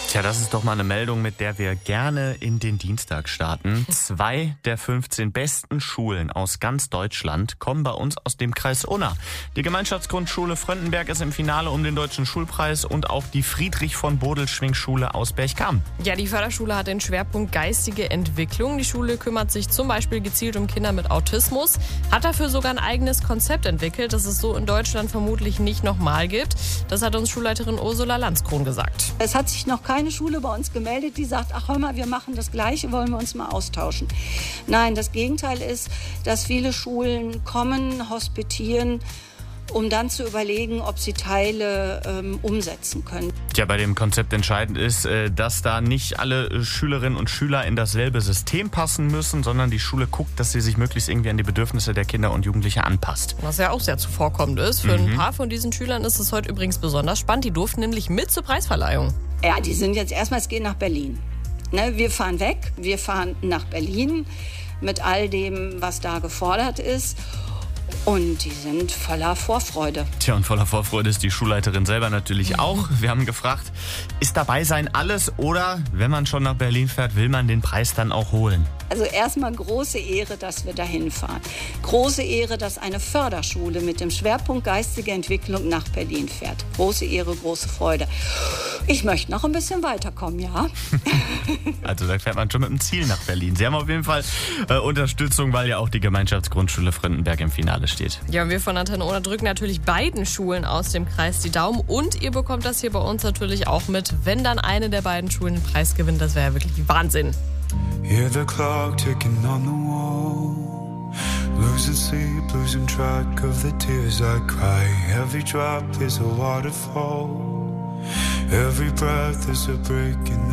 Tja, das ist doch mal eine Meldung, mit der wir gerne in den Dienstag starten. 2 der 15 besten Schulen aus ganz Deutschland kommen bei uns aus dem Kreis Unna. Die Gemeinschaftsgrundschule Fröndenberg ist im Finale um den Deutschen Schulpreis und auch die Friedrich-von-Bodelschwingh-Schule aus Berchtesgaden. Ja, die Förderschule hat den Schwerpunkt geistige Entwicklung. Die Schule kümmert sich zum Beispiel gezielt um Kinder mit Autismus, hat dafür sogar ein eigenes Konzept entwickelt, das es so in Deutschland vermutlich nicht nochmal gibt. Das hat uns Schulleiterin Ursula Landskron gesagt. Es hat sich noch keine Schule bei uns gemeldet, die sagt, ach hör mal, wir machen das Gleiche, wollen wir uns mal austauschen. Nein, das Gegenteil ist, dass viele Schulen kommen, hospitieren, um dann zu überlegen, ob sie Teile umsetzen können. Tja, bei dem Konzept entscheidend ist, dass da nicht alle Schülerinnen und Schüler in dasselbe System passen müssen, sondern die Schule guckt, dass sie sich möglichst irgendwie an die Bedürfnisse der Kinder und Jugendlichen anpasst. Was ja auch sehr zuvorkommend ist. Für ein paar von diesen Schülern ist es heute übrigens besonders spannend. Die durften nämlich mit zur Preisverleihung. Ja, die sind jetzt erstmal, es geht nach Berlin. Ne, wir fahren weg, wir fahren nach Berlin mit all dem, was da gefordert ist. Und die sind voller Vorfreude. Tja, und voller Vorfreude ist die Schulleiterin selber natürlich auch. Wir haben gefragt, ist dabei sein alles oder, wenn man schon nach Berlin fährt, will man den Preis dann auch holen? Also erstmal große Ehre, dass wir dahin fahren. Große Ehre, dass eine Förderschule mit dem Schwerpunkt geistige Entwicklung nach Berlin fährt. Große Ehre, große Freude. Ich möchte noch ein bisschen weiterkommen, ja. Also da fährt man schon mit dem Ziel nach Berlin. Sie haben auf jeden Fall Unterstützung, weil ja auch die Gemeinschaftsgrundschule Fröndenberg im Finale steht. Ja, und wir von Antenne Unna drücken natürlich beiden Schulen aus dem Kreis die Daumen. Und ihr bekommt das hier bei uns natürlich auch mit, wenn dann eine der beiden Schulen den Preis gewinnt. Das wäre ja wirklich Wahnsinn. Hear the clock ticking on the wall. Losing sleep, losing track of the tears I cry. Every drop is a waterfall. Every breath is a break in the